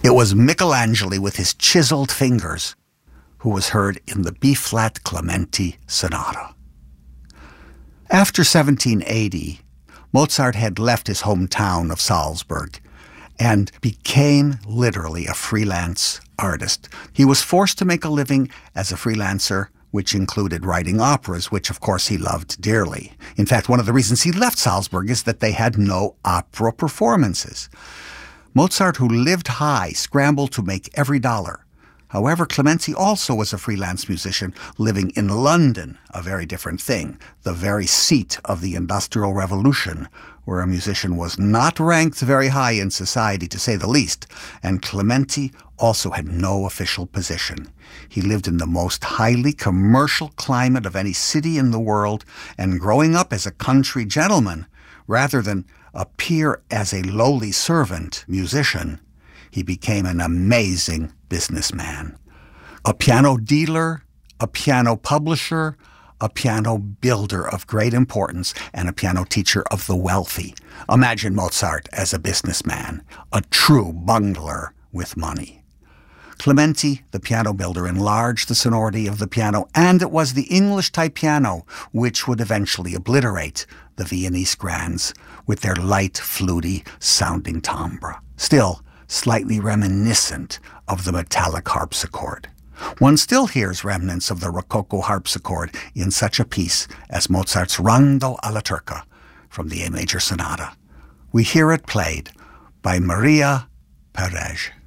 It was Michelangelo with his chiseled fingers who was heard in the B-flat Clementi Sonata. After 1780, Mozart had left his hometown of Salzburg and became literally a freelance artist. He was forced to make a living as a freelancer, which included writing operas, which of course he loved dearly. In fact, one of the reasons he left Salzburg is that they had no opera performances. Mozart, who lived high, scrambled to make every dollar. However, Clementi also was a freelance musician living in London, a very different thing, the very seat of the Industrial Revolution, where a musician was not ranked very high in society, to say the least, and Clementi also had no official position. He lived in the most highly commercial climate of any city in the world, and growing up as a country gentleman, rather than appear as a lowly servant musician, he became an amazing businessman. A piano dealer, a piano publisher, a piano builder of great importance, and a piano teacher of the wealthy. Imagine Mozart as a businessman, a true bungler with money. Clementi, the piano builder, enlarged the sonority of the piano, and it was the English-type piano which would eventually obliterate the Viennese grands with their light, fluty-sounding timbre, still slightly reminiscent of the metallic harpsichord. One still hears remnants of the Rococo harpsichord in such a piece as Mozart's Rondo alla Turca from the A major sonata. We hear it played by Maria Perez.